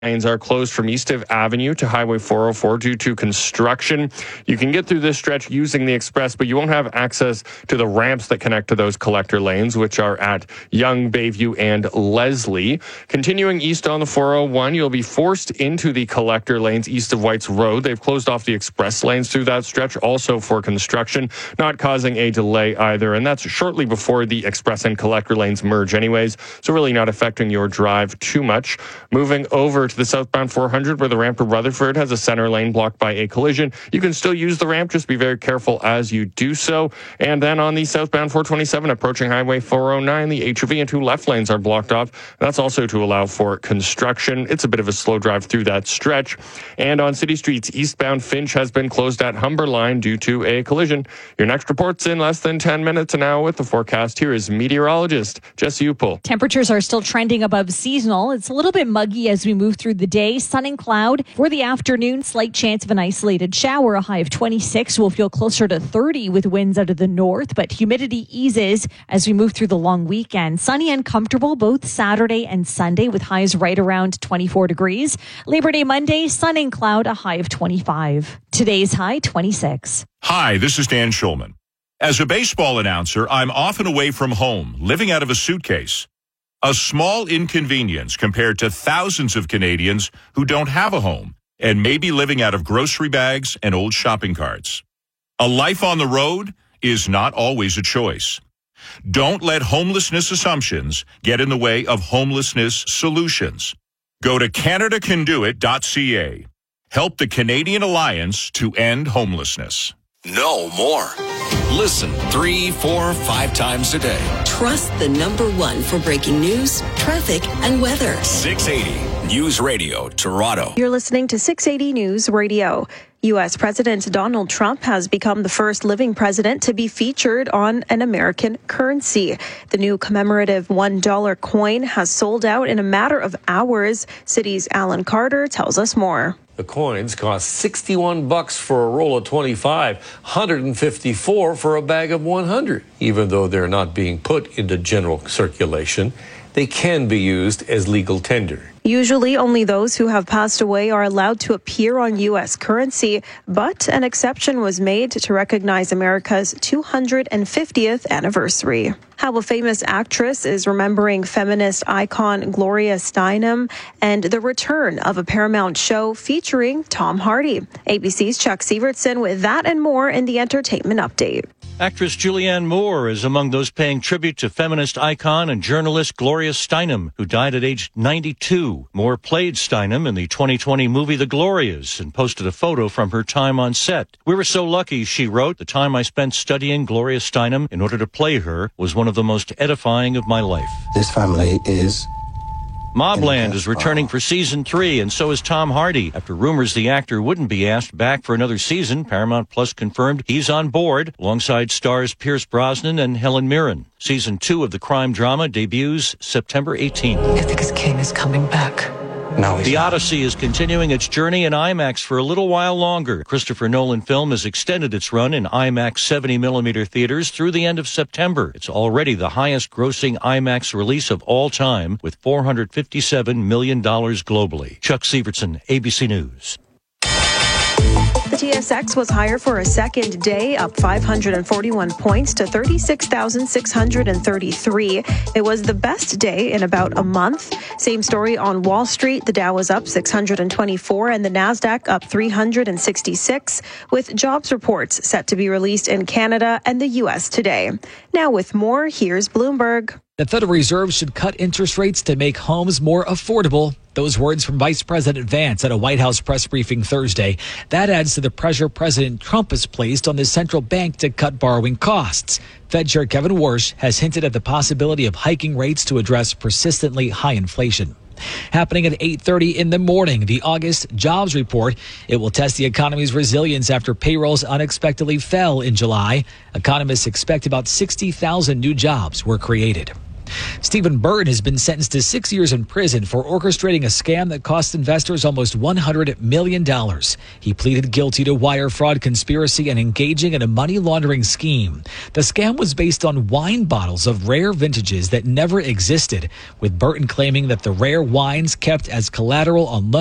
Lanes are closed from East of Avenue to Highway 404 due to construction. You can get through this stretch using the express, but you won't have access to the ramps that connect to those collector lanes, which are at Young, Bayview, and Leslie. Continuing east on the 401, you'll be forced into the collector lanes east of White's Road. They've closed off the express lanes through that stretch, also for construction, not causing a delay either. And that's shortly before the express and collector lanes merge anyways, so really not affecting your drive too much. Moving over to the southbound 400, where the ramp to Rutherford has a center lane blocked by a collision. You can still use the ramp, just be very careful as you do so. And then on the southbound 427, approaching Highway 409, the HOV and 2 left lanes are blocked off. That's also to allow for construction. It's a bit of a slow drive through that stretch. And on city streets, eastbound Finch has been closed at Humberline due to a collision. Your next report's in less than 10 minutes. And now with the forecast, here is meteorologist Jesse Upel. Temperatures are still trending above seasonal. It's a little bit muggy as we move through the day. Sun and cloud. For the afternoon, slight chance of an isolated shower. A high of 26. We'll feel closer to 30 with winds out of the north, but humidity eases as we move through the long weekend. Sunny and comfortable both Saturday and Sunday with highs right around 24 degrees. Labor Day Monday, sun and cloud, a high of 25. Today's high, 26. Hi, this is Dan Schulman. As a baseball announcer, I'm often away from home, living out of a suitcase. A small inconvenience compared to thousands of Canadians who don't have a home and may be living out of grocery bags and old shopping carts. A life on the road is not always a choice. Don't let homelessness assumptions get in the way of homelessness solutions. Go to CanadaCanDoIt.ca. Help the Canadian Alliance to end homelessness. Know more. Listen 3, 4, 5 times a day. Trust the #1 for breaking news, traffic, and weather. 680 News Radio, Toronto. You're listening to 680 News Radio. U.S. President Donald Trump has become the first living president to be featured on an American currency. The new commemorative $1 coin has sold out in a matter of hours. City's Alan Carter tells us more. The coins cost $61 for a roll of 25, $154 for a bag of 100. Even though they're not being put into general circulation, they can be used as legal tender. Usually only those who have passed away are allowed to appear on U.S. currency, but an exception was made to recognize America's 250th anniversary. How a famous actress is remembering feminist icon Gloria Steinem, and the return of a Paramount show featuring Tom Hardy. ABC's Chuck Sievertson with that and more in the Entertainment Update. Actress Julianne Moore is among those paying tribute to feminist icon and journalist Gloria Steinem, who died at age 92. Moore played Steinem in the 2020 movie The Glorias and posted a photo from her time on set. "We were so lucky," she wrote. "The time I spent studying Gloria Steinem in order to play her was one of the most edifying of my life." This family is... Mobland is returning for season 3, and so is Tom Hardy. After rumors the actor wouldn't be asked back for another season, Paramount Plus confirmed he's on board, alongside stars Pierce Brosnan and Helen Mirren. Season 2 of the crime drama debuts September 18th. Ithaca's king is coming back. No, he's The not. Odyssey is continuing its journey in IMAX for a little while longer. Christopher Nolan film has extended its run in IMAX 70mm theaters through the end of September. It's already the highest-grossing IMAX release of all time, with $457 million globally. Chuck Sievertson, ABC News. The TSX was higher for a second day, up 541 points to 36,633. It was the best day in about a month. Same story on Wall Street. The Dow was up 624 and the Nasdaq up 366, with jobs reports set to be released in Canada and the U.S. today. Now with more, here's Bloomberg. The Federal Reserve should cut interest rates to make homes more affordable. Those words from Vice President Vance at a White House press briefing Thursday. That adds to the pressure President Trump has placed on the central bank to cut borrowing costs. Fed Chair Kevin Warsh has hinted at the possibility of hiking rates to address persistently high inflation. Happening at 8:30 in the morning, the August jobs report. It will test the economy's resilience after payrolls unexpectedly fell in July. Economists expect about 60,000 new jobs were created. Stephen Burton has been sentenced to 6 years in prison for orchestrating a scam that cost investors almost $100 million. He pleaded guilty to wire fraud conspiracy and engaging in a money laundering scheme. The scam was based on wine bottles of rare vintages that never existed, with Burton claiming that the rare wines kept as collateral on